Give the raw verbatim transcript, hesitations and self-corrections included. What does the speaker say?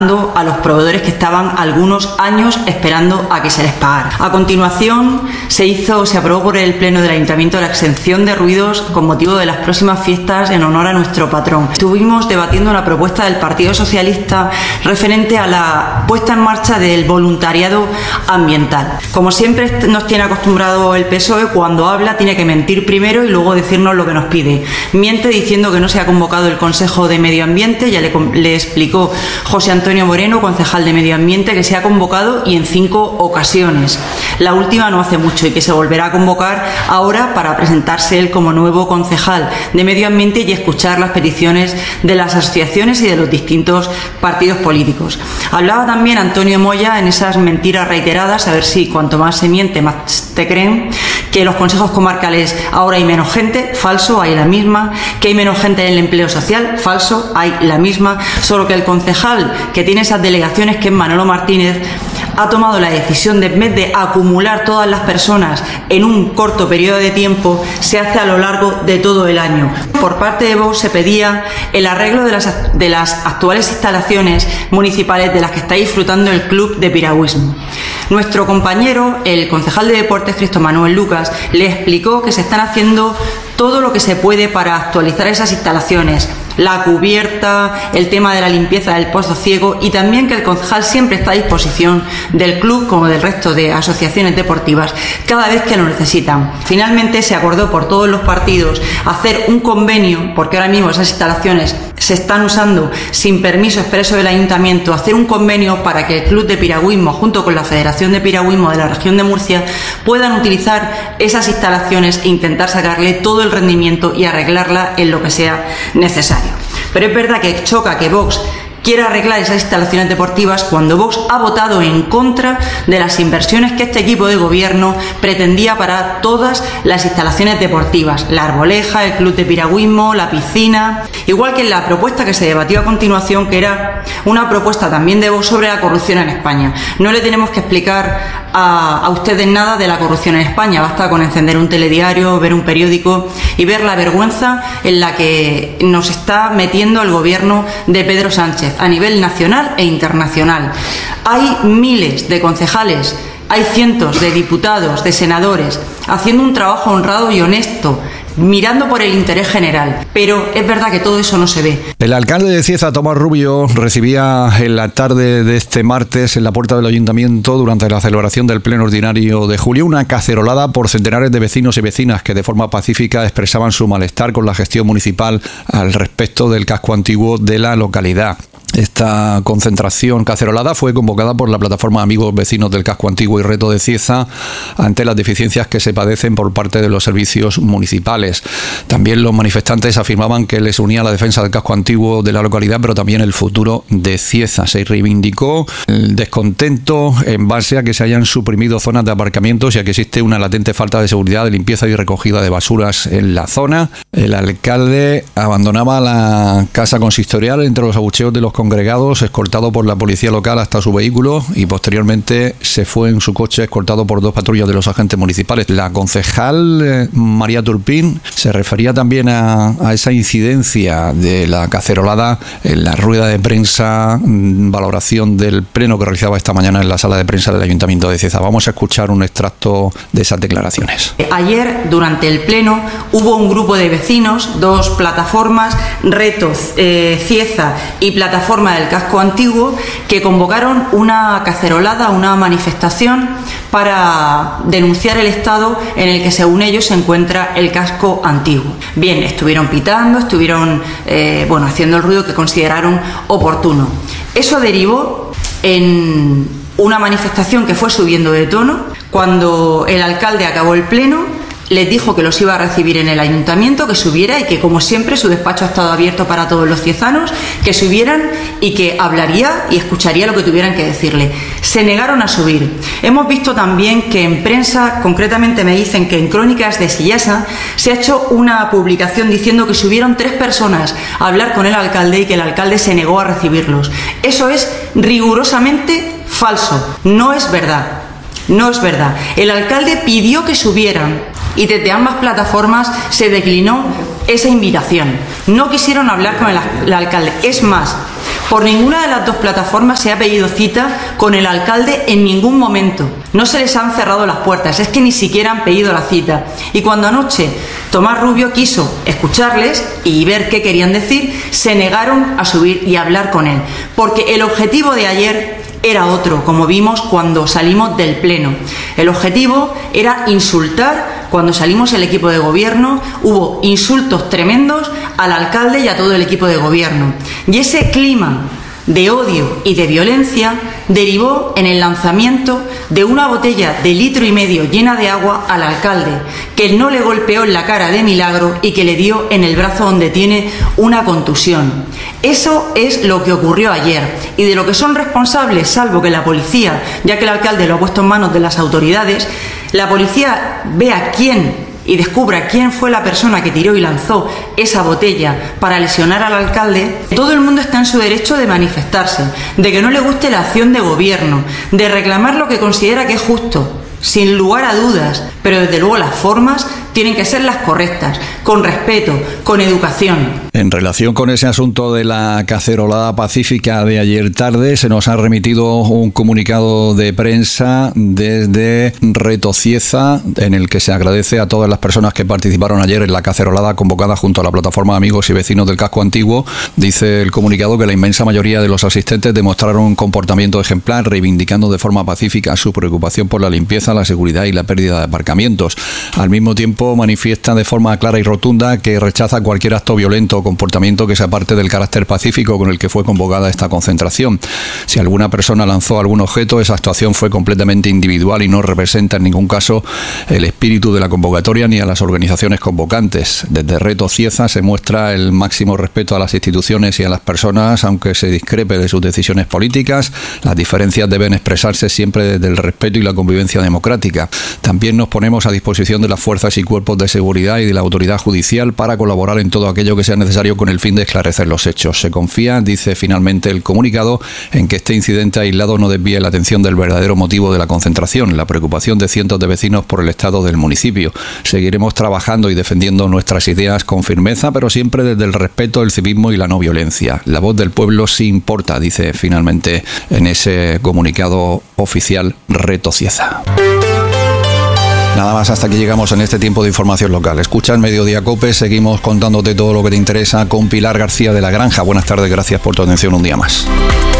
a los proveedores que estaban algunos años esperando a que se les pagara. A continuación se hizo, se aprobó por el Pleno del Ayuntamiento la exención de ruidos con motivo de las próximas fiestas en honor a nuestro patrón. Estuvimos debatiendo la propuesta del Partido Socialista referente a la puesta en marcha del voluntariado ambiental. Como siempre nos tiene acostumbrado el P S O E, cuando habla tiene que mentir primero y luego decirnos lo que nos pide. Miente diciendo que no se ha convocado el Consejo de Medio Ambiente, ya le, le explicó José Antonio Moreno, concejal de Medio Ambiente, que se ha convocado y en cinco ocasiones. La última no hace mucho y que se volverá a convocar ahora para presentarse él como nuevo concejal de Medio Ambiente y escuchar las peticiones de las asociaciones y de los distintos partidos políticos. Hablaba también Antonio Moya en esas mentiras reiteradas, a ver si cuanto más se miente más te creen, que los consejos comarcales ahora hay menos gente, falso, hay la misma, que hay menos gente en el empleo social, falso, hay la misma, solo que el concejal que tiene esas delegaciones, que es Manolo Martínez, ha tomado la decisión de, en vez de acumular todas las personas en un corto periodo de tiempo, se hace a lo largo de todo el año. Por parte de Vox se pedía el arreglo de las, de las actuales instalaciones municipales de las que está disfrutando el club de piragüismo. Nuestro compañero, el concejal de Deportes, Cristo Manuel Lucas, le explicó que se están haciendo todo lo que se puede para actualizar esas instalaciones, la cubierta, el tema de la limpieza del pozo ciego, y también que el concejal siempre está a disposición del club como del resto de asociaciones deportivas cada vez que lo necesitan. Finalmente se acordó por todos los partidos hacer un convenio, porque ahora mismo esas instalaciones se están usando sin permiso expreso del ayuntamiento, hacer un convenio para que el club de piragüismo junto con la Federación de Piragüismo de la región de Murcia puedan utilizar esas instalaciones e intentar sacarle todo el rendimiento y arreglarla en lo que sea necesario. Pero es verdad que choca que Vox quiere arreglar esas instalaciones deportivas cuando Vox ha votado en contra de las inversiones que este equipo de gobierno pretendía para todas las instalaciones deportivas, la arboleja, el club de piragüismo, la piscina, igual que en la propuesta que se debatió a continuación, que era una propuesta también de Vox sobre la corrupción en España. No le tenemos que explicar a, a ustedes nada de la corrupción en España, basta con encender un telediario, ver un periódico y ver la vergüenza en la que nos está metiendo el gobierno de Pedro Sánchez a nivel nacional e internacional. Hay miles de concejales, hay cientos de diputados, de senadores, haciendo un trabajo honrado y honesto, mirando por el interés general, pero es verdad que todo eso no se ve. El alcalde de Cieza, Tomás Rubio, recibía en la tarde de este martes en la puerta del ayuntamiento, durante la celebración del pleno ordinario de julio, una cacerolada por centenares de vecinos y vecinas que de forma pacífica expresaban su malestar con la gestión municipal al respecto del casco antiguo de la localidad. Esta concentración cacerolada fue convocada por la plataforma Amigos Vecinos del Casco Antiguo y Reto de Cieza ante las deficiencias que se padecen por parte de los servicios municipales. También los manifestantes afirmaban que les unía la defensa del casco antiguo de la localidad, pero también el futuro de Cieza. Se reivindicó el descontento en base a que se hayan suprimido zonas de aparcamientos y a que existe una latente falta de seguridad, de limpieza y recogida de basuras en la zona. El alcalde abandonaba la casa consistorial entre los abucheos de los congregados, escoltado por la policía local hasta su vehículo, y posteriormente se fue en su coche escoltado por dos patrullas de los agentes municipales. La concejal eh, María Turpín se refería también a, a esa incidencia de la cacerolada en la rueda de prensa, mmm, valoración del pleno que realizaba esta mañana en la sala de prensa del Ayuntamiento de Cieza. Vamos a escuchar un extracto de esas declaraciones. Ayer, durante el pleno, hubo un grupo de vecinos, dos plataformas, Reto eh, Cieza y Plataforma del Casco Antiguo, que convocaron una cacerolada, una manifestación para denunciar el estado en el que, según ellos, se encuentra el casco antiguo. Bien, estuvieron pitando, estuvieron eh, bueno, haciendo el ruido que consideraron oportuno. Eso derivó en una manifestación que fue subiendo de tono. Cuando el alcalde acabó el pleno, les dijo que los iba a recibir en el ayuntamiento, que subiera y que, como siempre, su despacho ha estado abierto para todos los ciezanos, que subieran y que hablaría y escucharía lo que tuvieran que decirle. Se negaron a subir. Hemos visto también que en prensa, concretamente me dicen que en Crónicas de Sillasa, se ha hecho una publicación diciendo que subieron tres personas a hablar con el alcalde y que el alcalde se negó a recibirlos. Eso es rigurosamente falso. No es verdad. No es verdad. El alcalde pidió que subieran y desde ambas plataformas se declinó esa invitación. No quisieron hablar con el, el alcalde. Es más, Por ninguna de las dos plataformas se ha pedido cita con el alcalde en ningún momento. No se les han cerrado las puertas, es que ni siquiera han pedido la cita. Y cuando anoche Tomás Rubio quiso escucarles y ver qué querían decir, se negaron a subir y hablar con él. Porque el objetivo de ayer era otro, como vimos cuando salimos del pleno. El objetivo era insultar. Cuando salimos el equipo de gobierno hubo insultos tremendos al alcalde y a todo el equipo de gobierno. Y ese clima de odio y de violencia derivó en el lanzamiento de una botella de litro y medio llena de agua al alcalde, que no le golpeó en la cara de milagro y que le dio en el brazo donde tiene una contusión. Eso es lo que ocurrió ayer, y de lo que son responsables, salvo que la policía, ya que el alcalde lo ha puesto en manos de las autoridades, la policía vea quién y descubra quién fue la persona que tiró y lanzó esa botella para lesionar al alcalde. Todo el mundo está en su derecho de manifestarse, de que no le guste la acción de gobierno, de reclamar lo que considera que es justo, sin lugar a dudas, pero desde luego las formas tienen que ser las correctas, con respeto, con educación. En relación con ese asunto de la cacerolada pacífica de ayer tarde, se nos ha remitido un comunicado de prensa desde Retocieza, en el que se agradece a todas las personas que participaron ayer en la cacerolada convocada junto a la plataforma de amigos y vecinos del casco antiguo. Dice el comunicado que la inmensa mayoría de los asistentes demostraron un comportamiento ejemplar, reivindicando de forma pacífica su preocupación por la limpieza, la seguridad y la pérdida de aparcamientos. Al mismo tiempo, manifiesta de forma clara y rotunda que rechaza cualquier acto violento o comportamiento que se aparte del carácter pacífico con el que fue convocada esta concentración. Si alguna persona lanzó algún objeto, esa actuación fue completamente individual y no representa en ningún caso el espíritu de la convocatoria ni a las organizaciones convocantes. Desde Retocieza se muestra el máximo respeto a las instituciones y a las personas, aunque se discrepe de sus decisiones políticas. Las diferencias deben expresarse siempre desde el respeto y la convivencia democrática. También nos ponemos a disposición de las fuerzas y cuerpos de seguridad y de la autoridad judicial para colaborar en todo aquello que sea necesario con el fin de esclarecer los hechos. Se confía, dice finalmente el comunicado, en que este incidente aislado no desvíe la atención del verdadero motivo de la concentración, la preocupación de cientos de vecinos por el estado del municipio. Seguiremos trabajando y defendiendo nuestras ideas con firmeza, pero siempre desde el respeto, el civismo y la no violencia. La voz del pueblo sí importa, dice finalmente en ese comunicado oficial Retocieza. Nada más, hasta aquí llegamos en este tiempo de información local. Escucha el Mediodía COPE, seguimos contándote todo lo que te interesa con Pilar García de la Granja. Buenas tardes, gracias por tu atención un día más.